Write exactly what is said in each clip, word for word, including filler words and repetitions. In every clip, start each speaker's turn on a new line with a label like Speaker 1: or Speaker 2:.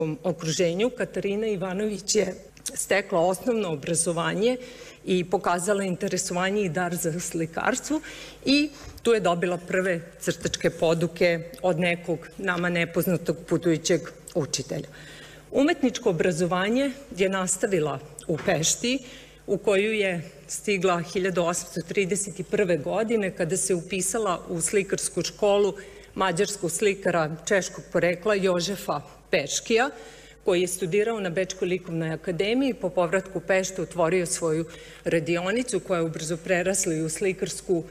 Speaker 1: okruženju. Katarina Ivanović je stekla osnovno obrazovanje i pokazala interesovanje i dar za slikarstvo i tu je dobila prve crtačke poduke od nekog nama nepoznatog putujućeg učitelja. Umetničko obrazovanje je nastavila u Pešti, u koju je stigla hiljadu osamsto trideset prve. godine kada se upisala u slikarsku školu mađarskog slikara češkog porekla Jožefa Peškija, koji je studirao na Bečkoj likovnoj akademiji. Po povratku u Peštu otvorio svoju radionicu koja je ubrzo prerasla i u slikarsku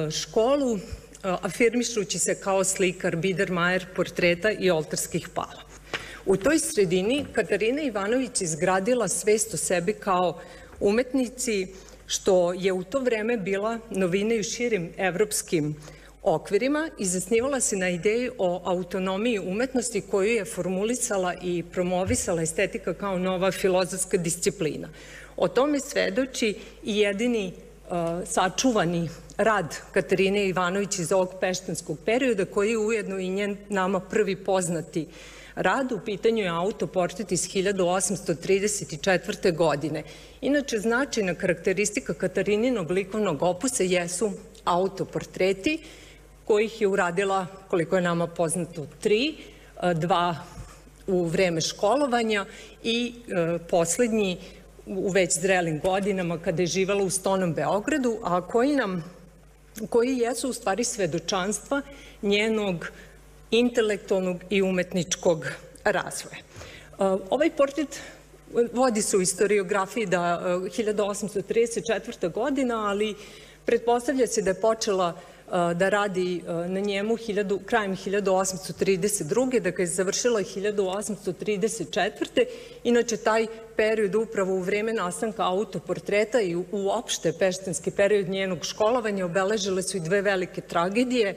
Speaker 1: školu, afirmišući se kao slikar Biedermajer portreta i oltarskih pala. U toj sredini Katarina Ivanović izgradila svest o sebi kao umetnici, što je u to vreme bila novina i u širim evropskim okvirima i zasnivala se na ideji o autonomiji umetnosti koju je formulisala i promovisala estetika kao nova filozofska disciplina. O tome svedoči i jedini sačuvani rad Katarine Ivanović iz ovog peštanskog perioda, koji je ujedno i njen nama prvi poznati rad. U pitanju je autoportret iz hiljadu osamsto trideset četvrte. godine. Inače, značajna karakteristika Katarininog likovnog opusa jesu autoportreti, kojih je uradila, koliko je nama poznato, tri, dva u vreme školovanja i poslednji u već zrelim godinama kada je živala u Stonom Beogradu, a koji nam, koji jesu u stvari svedočanstva njenog intelektualnog i umetničkog razvoja. Ovaj portret vodi se u istoriografiji da hiljadu osamsto trideset četvrta. godina, ali pretpostavlja se da je počela da radi na njemu krajem hiljadu osamsto trideset druge. da ga je završila hiljadu osamsto trideset četvrte. Inače, taj period upravo u vreme nastanka autoportreta i uopšte peštanski period njenog školovanja obeležile su i dve velike tragedije.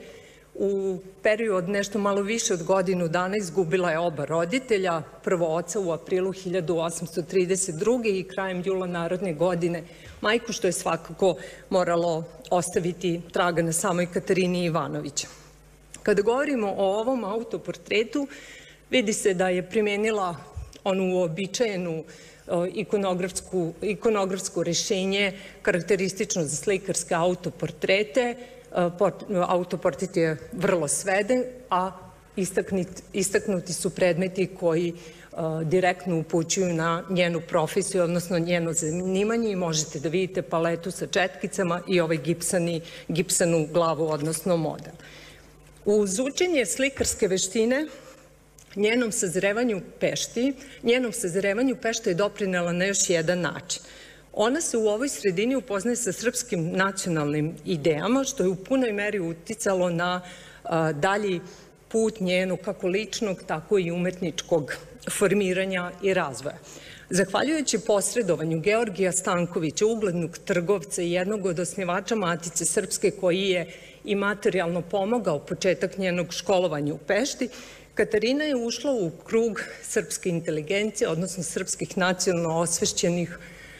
Speaker 1: U periodu od nešto malo više od godinu dana izgubila je oba roditelja, prvo oca u aprilu hiljadu osamsto trideset druge. i krajem jula narodne godine majku, što je svakako moralo ostaviti traga na samoj Katarini Ivanović. Kada govorimo o ovom autoportretu, vidi se da je primenila onu uobičajenu ikonografsko rešenje karakteristično za slikarske autoportrete. Autoportret je vrlo sveden, a istaknuti su predmeti koji direktno upućuju na njenu profesiju, odnosno njeno zanimanje, i možete da vidite paletu sa četkicama i ovaj gipsanu glavu, odnosno model. Uz učenje slikarske veštine, njenom sazrevanju Pešti, njenom sazrevanju Pešta je doprinela na još jedan način. Ona se u ovoj sredini upoznaje sa srpskim nacionalnim idejama, što je u punoj meri uticalo na dalji put njenog kako ličnog, tako i umetničkog formiranja i razvoja. Zahvaljujući posredovanju Georgija Stankovića, uglednog trgovca i jednog od osnivača Matice Srpske, koji je i materijalno pomogao početak njenog školovanja u Pešti, Katarina je ušla u krug srpske inteligencije, odnosno srpskih nacionalno osvešćenih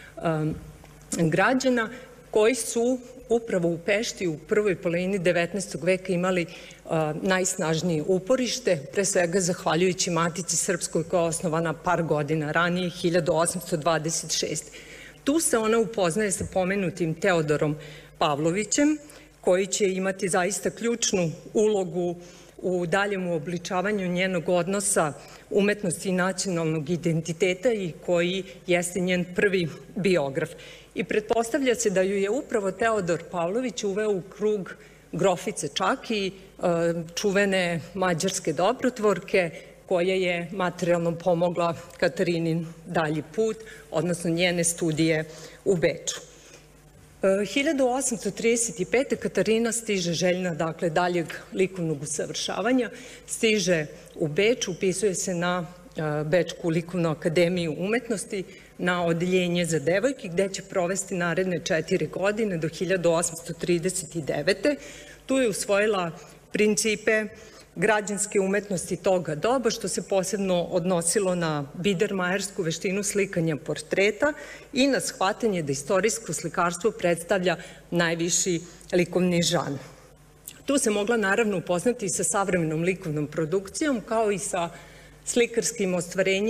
Speaker 1: građana, koji su upravo u Pešti u prvoj polovini devetnaestog. veka imali najsnažnije uporište, pre svega zahvaljujući Matici Srpskoj, koja je osnovana par godina ranije, hiljadu osamsto dvadeset šeste. Tu se ona upoznaje sa pomenutim Teodorom Pavlovićem, koji će imati zaista ključnu ulogu u daljem uobličavanju njenog odnosa umetnosti i nacionalnog identiteta i koji jeste njen prvi biograf. I pretpostavlja se da ju je upravo Teodor Pavlović uveo u krug grofice Čaki, čuvene mađarske dobrotvorke, koja je materijalno pomogla Katarinin dalji put, odnosno njene studije u Beču. hiljadu osamsto trideset pete. Katarina stiže željna, dakle, daljeg likovnog usavršavanja, stiže u Beč, upisuje se na Bečku likovnu akademiju umetnosti, na odeljenje za devojke, gde će provesti naredne četiri godine do hiljadu osamsto trideset devete. Tu je usvojila principe građanske umetnosti toga doba, što se posebno odnosilo na biedermajersku veštinu slikanja portreta i na shvatanje da istorijsko slikarstvo predstavlja najviši likovni žanr. Tu se mogla naravno upoznati sa savremenom likovnom produkcijom, kao i sa slikarskim ostvarenjima